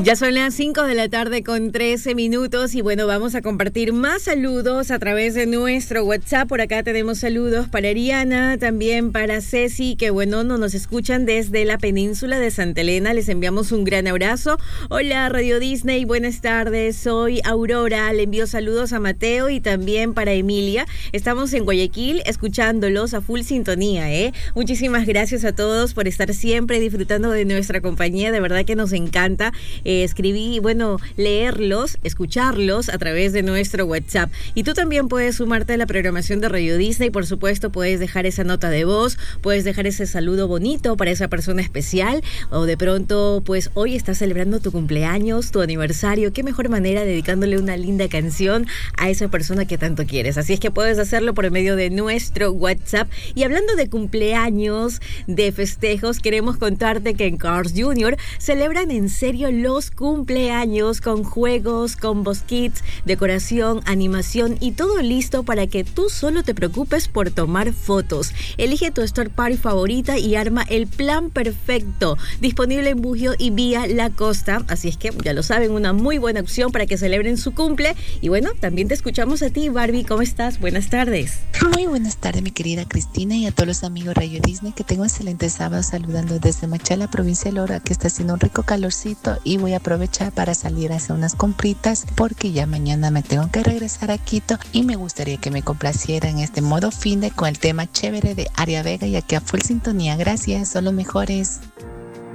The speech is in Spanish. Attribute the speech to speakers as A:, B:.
A: Ya son las 5 de la tarde con 13 minutos y bueno, vamos a compartir más saludos a través de nuestro WhatsApp. Por acá tenemos saludos para Ariana, también para Ceci, que bueno, nos escuchan desde la península de Santa Elena. Les enviamos un gran abrazo. Hola Radio Disney, buenas tardes, soy Aurora. Le envío saludos a Mateo y también para Emilia. Estamos en Guayaquil escuchándolos a full sintonía, Muchísimas gracias a todos por estar siempre disfrutando de nuestra compañía. De verdad que nos encanta escribir y bueno, leerlos, escucharlos a través de nuestro WhatsApp. Y tú también puedes sumarte a la programación de Radio Disney. Por supuesto, puedes dejar esa nota de voz, puedes dejar ese saludo bonito para esa persona especial, o de pronto, pues hoy estás celebrando tu cumpleaños, tu aniversario. Qué mejor manera dedicándole una linda canción a esa persona que tanto quieres. Así es que puedes hacerlo por medio de nuestro WhatsApp. Y hablando de cumpleaños, de festejos, queremos contarte que en Cars Jr. celebran en serio los cumpleaños con juegos, combos kits, decoración, animación y todo listo para que tú solo te preocupes por tomar fotos. Elige tu Store Party favorita y arma el plan perfecto. Disponible en Bugio y vía La Costa. Así es que ya lo saben, una muy buena opción para que celebren su cumple. Y bueno, también te escuchamos a ti, Barbie. ¿Cómo estás? Buenas tardes.
B: Muy buenas tardes, mi querida Cristina, y a todos los amigos Radio Disney. Que tengo un excelente sábado, saludando desde Machala, provincia de Lora, que está haciendo un rico calorcito, y voy a aprovechar para salir a hacer unas compritas porque ya mañana me tengo que regresar a Quito y me gustaría que me complaciera en este modo finde con el tema chévere de Aria Vega, y aquí a full sintonía. Gracias, son los mejores.